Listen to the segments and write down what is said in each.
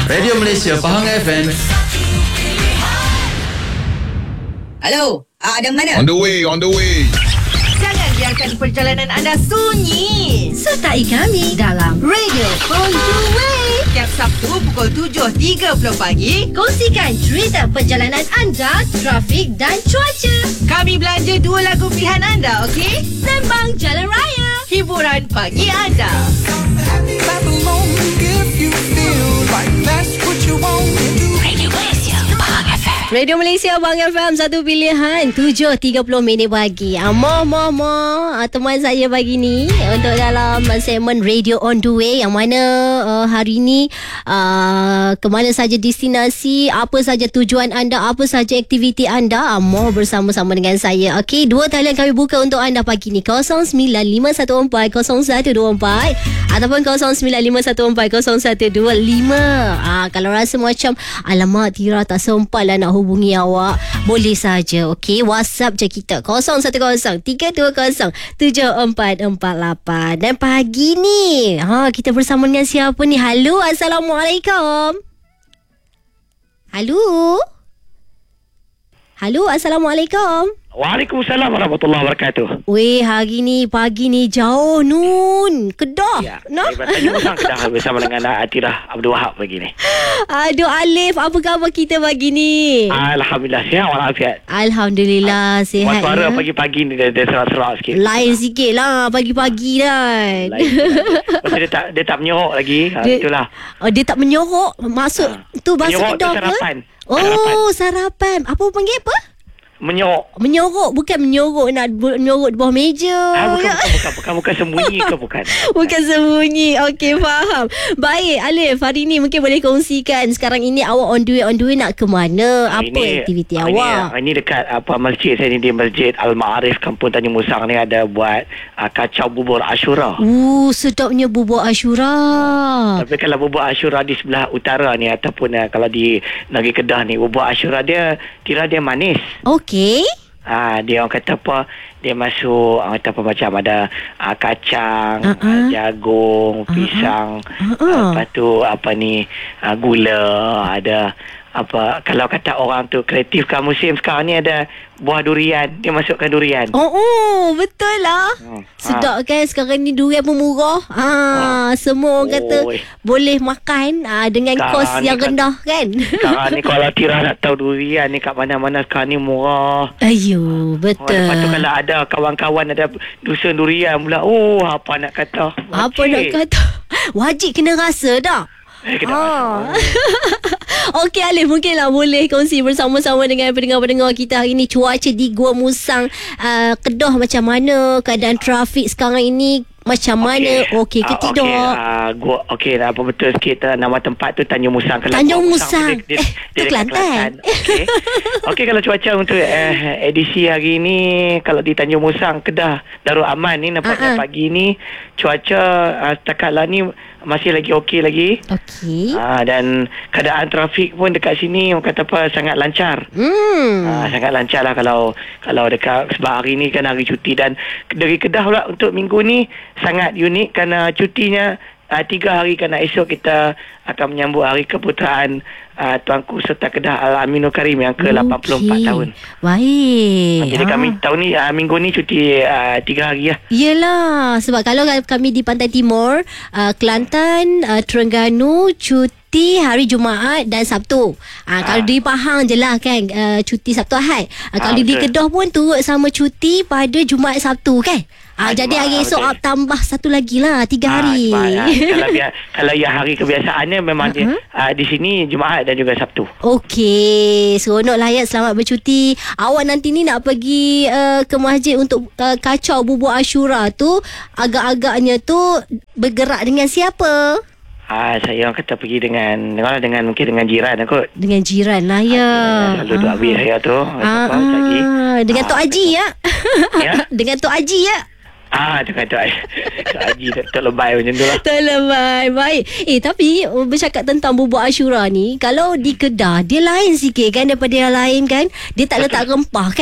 Radio Malaysia Pahang FM. Halo, ada mana? On the way. Jangan biarkan perjalanan anda sunyi. Sertai kami dalam Radio On The Way. Setiap Sabtu pukul 7.30 pagi. Kongsikan cerita perjalanan anda, trafik dan cuaca. Kami belanja 2 lagu pilihan anda, okey? Sembang Jalan Raya. Hiburan pagi anda. Radio Malaysia Abang FM, satu pilihan 7.30 minit pagi. Teman saya pagi ni untuk dalam segmen Radio On The Way, yang mana hari ni ke mana saja destinasi, apa saja tujuan anda, apa saja aktiviti anda, bersama-sama dengan saya. Okey, 2 talian kami buka untuk anda pagi ni, 0951140124 ataupun 0951140125. Kalau rasa macam alamak Tira tak sempat lah nak hubungi awak, boleh saja, okey, WhatsApp je kita 0103207448. Dan pagi ni kita bersama dengan siapa ni? Halo, Assalamualaikum. Halo, Assalamualaikum. Waalaikumsalam warahmatullahi wabarakatuh. Weh, hari ni pagi ni jauh Nun, Kedah. Ya, saya Musang Kedah bersama dengan Atirah Abdul Wahab pagi ni. Aduh Alif, apa khabar kita pagi ni? Alhamdulillah, sihat walafiat. Alhamdulillah, sihat. Suara pagi-pagi ni dia serak-serak sikit. Lain sikit lah pagi-pagi kan. Pasal dia tak menyorok lagi. Itulah. Dia tak menyorok. Maksud tu bahasa Kedah ke? Sarapan. Sarapan. Apa panggil apa? Menyorok, bukan menyorok nak menyorok di bawah meja. Bukan sembunyi ke bukan? Bukan sembunyi. Okey, faham. Baik, Alif, hari ni mungkin boleh kongsikan sekarang ini awak on the way nak ke mana? Apa aktiviti awak? Ini dekat masjid saya ni, di Masjid Al-Ma'arif Kampung Tanjung Musang ni, ada buat kacau bubur Ashura. Sedapnya bubur Ashura. Tapi kalau bubur Ashura di sebelah utara ni, ataupun kalau di negeri Kedah ni, bubur Ashura dia manis. Okey. Dia orang kata apa, dia masuk macam ada kacang, jagung, pisang, lepas tu gula, ada kalau kata orang tu kreatif kan, musim sekarang ni ada buah durian, dia masukkan durian. Betul lah. Sedap kan, sekarang ni durian pun murah. Semua orang kata boleh makan dengan kos yang rendah kan. Sekarang ni kalau Tira nak tahu durian ni kat mana-mana sekarang ni murah. Ayo, betul. Lepas tu kalau ada kawan-kawan ada dusun durian pula, apa nak kata? Wajib kena rasa dah. Okey Alif, mungkinlah boleh kongsi bersama-sama dengan pendengar-pendengar kita hari ini, cuaca di Gua Musang Kedah macam mana, keadaan trafik sekarang ini macam mana, okey ke tidak? Apa betul sikit, nama tempat tu Tanjung Musang. Tanjung Musang. Dia Kelantan. Okey, kalau cuaca untuk edisi hari ni, kalau di Tanjung Musang Kedah Darul Aman ni, nampaknya pagi ni cuaca setakat lah ni masih lagi okey lagi. Okey. Dan keadaan trafik pun dekat sini orang kata sangat lancar. Sangat lancar lah kalau dekat, sebab hari ni kan hari cuti, dan dari Kedah pula untuk minggu ni sangat unik kerana cutinya 3 hari, kerana esok kita akan menyambut hari keputeraan Tuanku Serta Kedah Al-Aminul Karim yang ke-84 tahun. Baik. Jadi kami tahun ni minggu ni cuti 3 hari lah. Yelah, sebab kalau kami di Pantai Timur, Kelantan, Terengganu cuti hari Jumaat dan Sabtu. Kalau di Pahang je lah kan, cuti Sabtu Ahad. Kalau di Kedah pun turut sama cuti pada Jumaat Sabtu kan. Jadi hari esok tambah satu lagi lah, 3 hari. Kalau yang hari kebiasaannya memang di sini Jumaat dan juga Sabtu. Okey, seronok lah ya, selamat bercuti. Awak nanti ni nak pergi ke masjid untuk kacau bubur Ashura tu, agak-agaknya tu bergerak dengan siapa? Saya orang kata pergi dengan mungkin dengan jiran kot. Dengan jiran lah ya. Lalu Tok Abi saya tu. Dengan Tok Haji ya. Dengan Tok Haji ya. Dengan Tok Haji, Tok Lebay macam tu lah. Tok Lebay, baik. Tapi bercakap tentang bubur Ashura ni, kalau di Kedah dia lain sikit kan daripada yang lain kan. Dia tak letak rempah kan.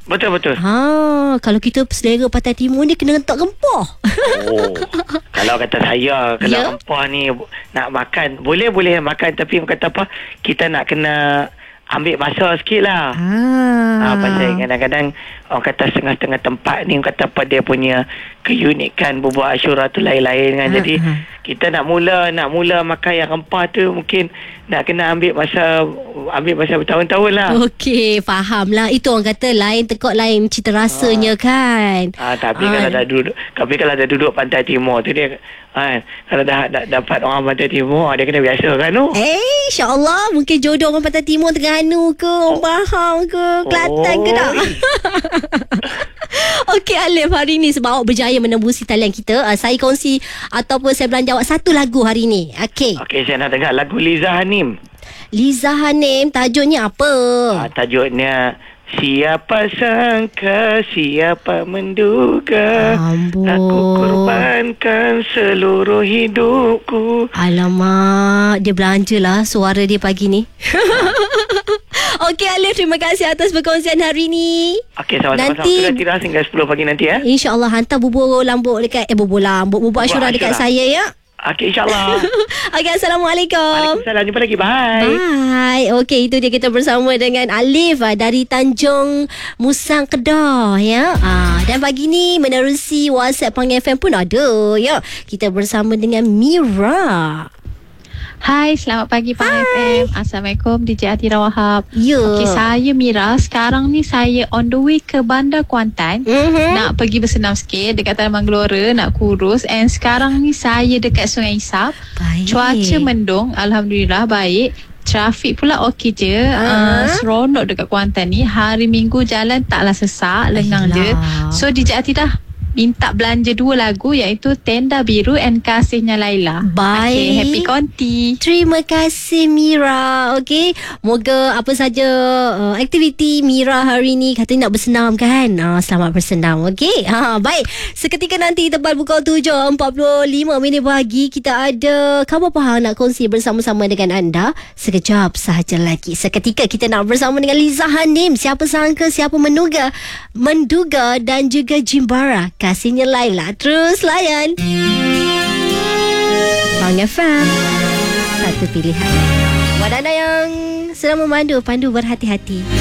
Betul. Kalau kita selera Pantai Timur ni kena rentak rempah. Oh, kalau kata saya, kalau rempah ni nak makan, boleh makan, tapi orang kata apa, kita nak kena ambil masa sikit lah. Pasal kadang-kadang orang kata setengah-setengah tempat ni, orang kata apa, dia punya keunikan berbuat Ashura tu lain-lain kan. Jadi kita nak mula makan yang rempah tu mungkin nak kena ambil masa bertahun-tahun lah. Okey, faham lah. Itu orang kata lain tekok lain cita rasanya kan. Tapi kalau dah duduk Pantai Timur tu dia kalau dah dapat orang Pantai Timur, dia kena biasa kan tu. InsyaAllah mungkin jodoh orang Pantai Timur, Terengganu ke, orang Pahang ke, Kelantan ke tak. Okey Alif, hari ni sebab awak berjaya menembusi talian kita, saya kongsi ataupun saya belanja awak satu lagu hari ni. Okey, saya nak dengar lagu Liza Hanim. Liza Hanim, tajuknya apa? Tajuknya Siapa sangka, siapa menduga, aku korbankan seluruh hidupku. Alamak, dia belanjalah suara dia pagi ni. Okey Alif, terima kasih atas perkongsian hari ni. Okey, sama-sama. Sudah tiras hingga 10 pagi nanti ya. InsyaAllah hantar bubur lambuk dekat bubur Ashura dekat saya ya. Okey, insyaAllah. Okey, Assalamualaikum. Waalaikumsalam. Jumpa lagi. Bye. Bye. Okey, itu dia kita bersama dengan Alif dari Tanjung Musang, Kedah ya. Dan pagi ni menerusi WhatsApp Pang FM pun ada ya. Kita bersama dengan Mira. Hai, selamat pagi Pang FM. Assalamualaikum, DJ Atira Wahab. Ya. Okey, saya Mira. Sekarang ni saya on the way ke Bandar Kuantan. Nak pergi bersenam sikit dekat Taman Gelora, nak kurus. And sekarang ni saya dekat Sungai Isap. Baik. Cuaca mendung, alhamdulillah baik. Trafik pula okey je. Seronok dekat Kuantan ni. Hari Minggu jalan taklah sesak, lengang je. So DJ Atira minta belanja 2 lagu, iaitu Tenda Biru and Kasihnya Laila. Baik. Okay, happy konti. Terima kasih Mira. Okey, moga apa saja aktiviti Mira hari ni, katanya nak bersenam kan. Selamat bersenam. Okey. Baik. Seketika nanti tepat pukul 7.45 pagi kita ada khabar Pahang nak kongsi bersama-sama dengan anda. Sekejap sahaja lagi. Seketika kita nak bersama dengan Liza Hanim. Siapa sangka, siapa menduga dan juga Jimbara. Kasihnya Laila. Terus layan Pang FM, satu pilihan. Buat anda yang sedang memandu, pandu berhati-hati.